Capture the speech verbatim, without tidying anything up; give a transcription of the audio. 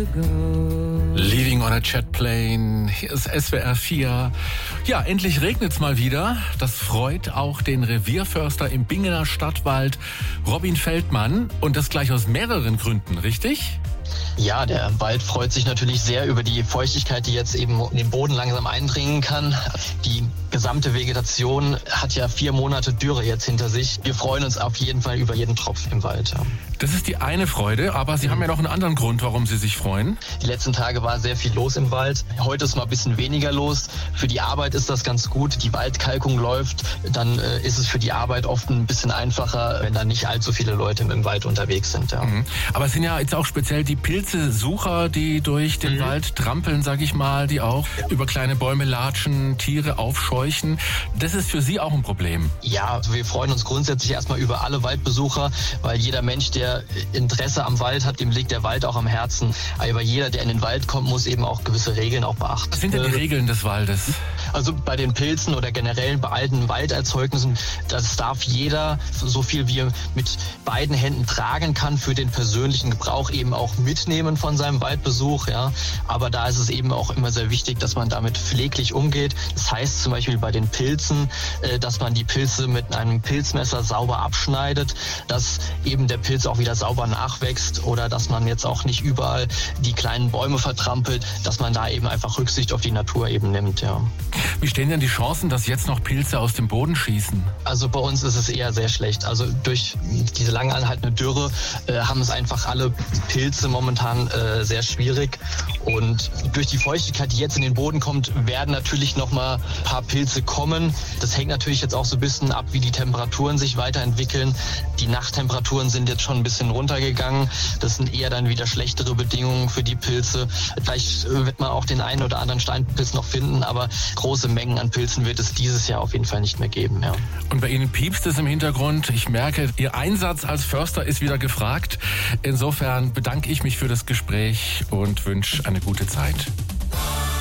Leaving on a Jet Plane, hier ist S W R vier. Ja, endlich regnet's mal wieder. Das freut auch den Revierförster im Bingener Stadtwald, Robin Feldmann. Und das gleich aus mehreren Gründen, richtig? Ja, der Wald freut sich natürlich sehr über die Feuchtigkeit, die jetzt eben in den Boden langsam eindringen kann. Die gesamte Vegetation hat ja vier Monate Dürre jetzt hinter sich. Wir freuen uns auf jeden Fall über jeden Tropfen im Wald. Ja. Das ist die eine Freude, aber Sie haben ja noch einen anderen Grund, warum Sie sich freuen. Die letzten Tage war sehr viel los im Wald. Heute ist mal ein bisschen weniger los. Für die Arbeit ist das ganz gut. Die Waldkalkung läuft. Dann äh, ist es für die Arbeit oft ein bisschen einfacher, wenn da nicht allzu viele Leute im Wald unterwegs sind. Ja. Mhm. Aber es sind ja jetzt auch speziell die Pilzesucher, die durch den mhm. Wald trampeln, sag ich mal, die auch über kleine Bäume latschen, Tiere aufscheuchen. Das ist für Sie auch ein Problem. Ja, also wir freuen uns grundsätzlich erstmal über alle Waldbesucher, weil jeder Mensch, der Interesse am Wald hat, dem liegt der Wald auch am Herzen. Aber jeder, der in den Wald kommt, muss eben auch gewisse Regeln auch beachten. Was sind denn die Regeln des Waldes? Also bei den Pilzen oder generell bei alten Walderzeugnissen, das darf jeder so viel wie er mit beiden Händen tragen kann für den persönlichen Gebrauch eben auch mitnehmen von seinem Waldbesuch. Ja. Aber da ist es eben auch immer sehr wichtig, dass man damit pfleglich umgeht. Das heißt zum Beispiel bei den Pilzen, dass man die Pilze mit einem Pilzmesser sauber abschneidet, dass eben der Pilz auch wieder sauber nachwächst oder dass man jetzt auch nicht überall die kleinen Bäume vertrampelt, dass man da eben einfach Rücksicht auf die Natur eben nimmt. Ja. Wie stehen denn die Chancen, dass jetzt noch Pilze aus dem Boden schießen? Also bei uns ist es eher sehr schlecht. Also durch diese lange anhaltende Dürre äh, haben es einfach alle Pilze momentan äh, sehr schwierig. Und durch die Feuchtigkeit, die jetzt in den Boden kommt, werden natürlich noch mal ein paar Pilze kommen. Das hängt natürlich jetzt auch so ein bisschen ab, wie die Temperaturen sich weiterentwickeln. Die Nachttemperaturen sind jetzt schon ein bisschen runtergegangen. Das sind eher dann wieder schlechtere Bedingungen für die Pilze. Vielleicht wird man auch den einen oder anderen Steinpilz noch finden, aber große Mengen an Pilzen wird es dieses Jahr auf jeden Fall nicht mehr geben. Ja. Und bei Ihnen piepst es im Hintergrund. Ich merke, Ihr Einsatz als Förster ist wieder gefragt. Insofern bedanke ich mich für das Gespräch und wünsche eine gute Zeit.